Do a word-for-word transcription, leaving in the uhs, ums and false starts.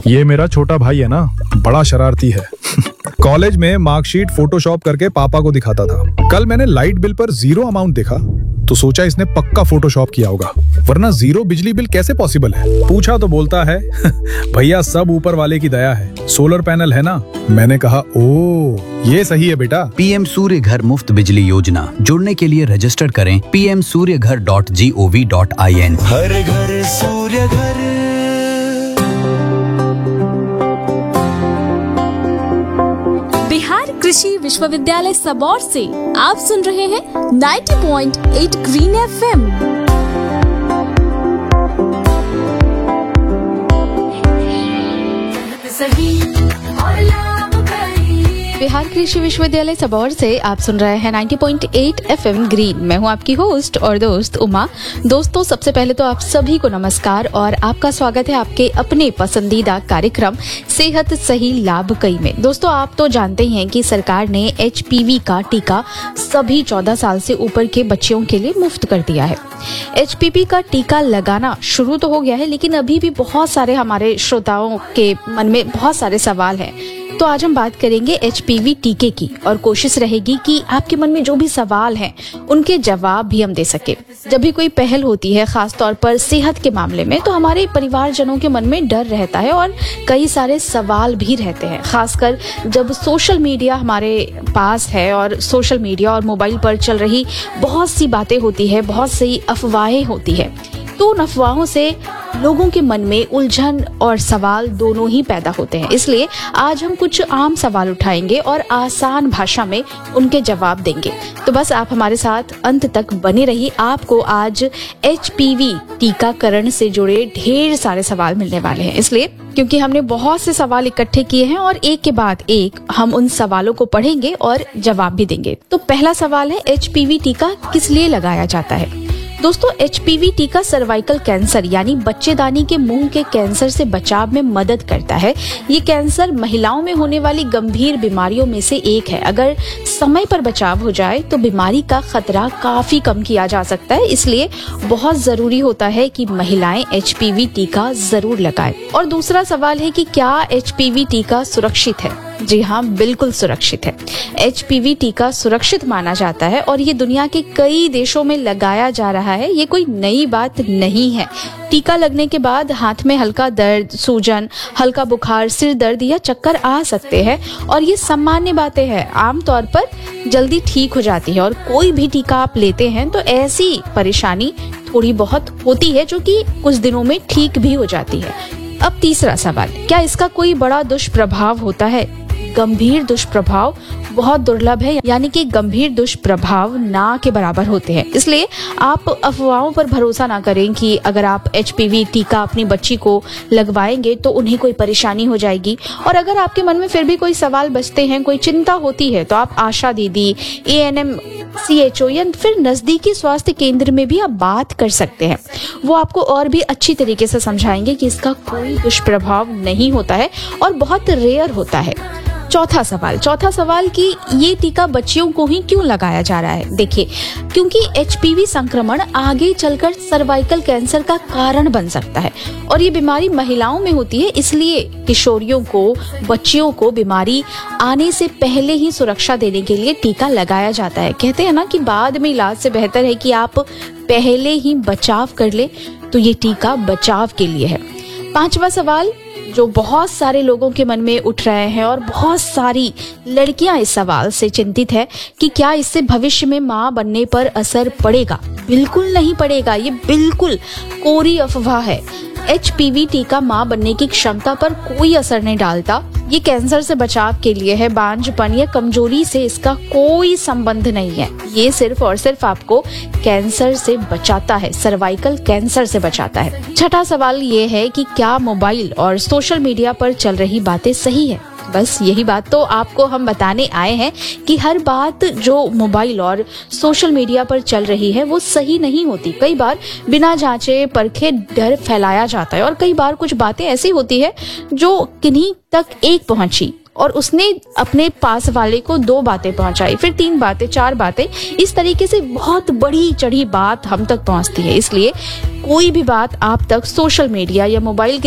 ये मेरा छोटा भाई है ना, बड़ा शरारती है। कॉलेज में मार्कशीट फोटोशॉप करके पापा को दिखाता था। कल मैंने लाइट बिल पर जीरो अमाउंट देखा तो सोचा इसने पक्का फोटोशॉप किया होगा, वरना जीरो बिजली बिल कैसे पॉसिबल है। पूछा तो बोलता है भैया सब ऊपर वाले की दया है, सोलर पैनल है ना। मैंने कहा ओ ये सही है बेटा। पीएम सूर्य घर मुफ्त बिजली योजना, जुड़ने के लिए रजिस्टर करें पी एम सूर्य घर dot G O V dot I N. हर घर सूर्य घर। बिहार कृषि विश्वविद्यालय सबौर से आप सुन रहे हैं नब्बे पॉइंट आठ ग्रीन एफएम। सही और लाभकारी। बिहार कृषि विश्वविद्यालय सबौर से आप सुन रहे हैं नब्बे पॉइंट आठ एफएम ग्रीन। मैं हूं आपकी होस्ट और दोस्त उमा। दोस्तों, सबसे पहले तो आप सभी को नमस्कार और आपका स्वागत है आपके अपने पसंदीदा कार्यक्रम सेहत सही लाभ कई में। दोस्तों, आप तो जानते ही हैं कि सरकार ने एच पी वी का टीका सभी चौदह साल से ऊपर के बच्चों के लिए मुफ्त कर दिया है। एच पी वी का टीका लगाना शुरू तो हो गया है, लेकिन अभी भी बहुत सारे हमारे श्रोताओं के मन में बहुत सारे सवाल हैं। तो आज हम बात करेंगे एच पी वी टीके की और कोशिश रहेगी कि आपके मन में जो भी सवाल हैं उनके जवाब भी हम दे सके। जब भी कोई पहल होती है, खास तौर पर सेहत के मामले में, तो हमारे परिवारजनों के मन में डर रहता है और कई सारे सवाल भी रहते हैं। खासकर जब सोशल मीडिया हमारे पास है और सोशल मीडिया और मोबाइल पर चल रही बहुत सी बातें होती है, बहुत सी अफवाहें होती है, तो उन अफवाहों से लोगों के मन में उलझन और सवाल दोनों ही पैदा होते हैं। इसलिए आज हम कुछ आम सवाल उठाएंगे और आसान भाषा में उनके जवाब देंगे। तो बस आप हमारे साथ अंत तक बने रहिए। आपको आज एच पी वी टीकाकरण से जुड़े ढेर सारे सवाल मिलने वाले हैं, इसलिए क्योंकि हमने बहुत से सवाल इकट्ठे किए हैं और एक के बाद एक हम उन सवालों को पढ़ेंगे और जवाब भी देंगे। तो पहला सवाल है, एच पी वी टीका किस लिए लगाया जाता है? दोस्तों, एच पी वी टीका सर्वाइकल कैंसर यानी बच्चेदानी के मुंह के कैंसर से बचाव में मदद करता है। ये कैंसर महिलाओं में होने वाली गंभीर बीमारियों में से एक है। अगर समय पर बचाव हो जाए तो बीमारी का खतरा काफी कम किया जा सकता है। इसलिए बहुत जरूरी होता है कि महिलाएं एच पी वी टीका जरूर लगाएं। और दूसरा सवाल है कि क्या एच पी वी टीका सुरक्षित है? जी हाँ, बिल्कुल सुरक्षित है। एच पी वी टीका सुरक्षित माना जाता है और ये दुनिया के कई देशों में लगाया जा रहा है। ये कोई नई बात नहीं है। टीका लगने के बाद हाथ में हल्का दर्द, सूजन, हल्का बुखार, सिर दर्द या चक्कर आ सकते हैं और ये सामान्य बातें हैं। आमतौर पर जल्दी ठीक हो जाती है और कोई भी टीका आप लेते हैं तो ऐसी परेशानी थोड़ी बहुत होती है जो कि कुछ दिनों में ठीक भी हो जाती है। अब तीसरा सवाल, क्या इसका कोई बड़ा दुष्प्रभाव होता है? गंभीर दुष्प्रभाव बहुत दुर्लभ है, यानी कि गंभीर दुष्प्रभाव ना के बराबर होते हैं। इसलिए आप अफवाहों पर भरोसा ना करें कि अगर आप एच पी वी टीका अपनी बच्ची को लगवाएंगे तो उन्हें कोई परेशानी हो जाएगी। और अगर आपके मन में फिर भी कोई सवाल बचते हैं, कोई चिंता होती है, तो आप आशा दीदी, A N M, C H O या फिर नजदीकी स्वास्थ्य केंद्र में भी आप बात कर सकते हैं। वो आपको और भी अच्छी तरीके से समझाएंगे कि इसका कोई दुष्प्रभाव नहीं होता है और बहुत रेयर होता है। चौथा सवाल चौथा सवाल कि ये टीका बच्चियों को ही क्यों लगाया जा रहा है? देखिए, क्योंकि एच पी वी संक्रमण आगे चलकर सर्वाइकल कैंसर का कारण बन सकता है और ये बीमारी महिलाओं में होती है। इसलिए किशोरियों को, बच्चियों को बीमारी आने से पहले ही सुरक्षा देने के लिए टीका लगाया जाता है। कहते हैं ना कि बाद में इलाज से बेहतर है कि आप पहले ही बचाव कर ले, तो ये टीका बचाव के लिए है। पांचवा सवाल जो बहुत सारे लोगों के मन में उठ रहे हैं और बहुत सारी लड़कियां इस सवाल से चिंतित है कि क्या इससे भविष्य में मां बनने पर असर पड़ेगा? बिल्कुल नहीं पड़ेगा। ये बिल्कुल कोरी अफवाह है। एच पी वी टीका मां बनने की क्षमता पर कोई असर नहीं डालता। ये कैंसर से बचाव के लिए है। बांझपन या कमजोरी से इसका कोई संबंध नहीं है। ये सिर्फ और सिर्फ आपको कैंसर से बचाता है, सर्वाइकल कैंसर से बचाता है। छठा सवाल ये है कि क्या मोबाइल और सोशल मीडिया पर चल रही बातें सही है? बस यही बात तो आपको हम बताने आए हैं कि हर बात जो मोबाइल और सोशल मीडिया पर चल रही है वो सही नहीं होती। कई बार बिना जांचे परखे डर फैलाया जाता है और कई बार कुछ बातें ऐसी होती है जो किन्हीं तक एक पहुंची और उसने अपने पास वाले को दो बातें पहुंचाई, फिर तीन बातें, चार बातें, इस तरीके से बहुत बड़ी चढ़ी बात हम तक पहुंचती है। इसलिए कोई भी बात आप तक सोशल मीडिया या मोबाइल के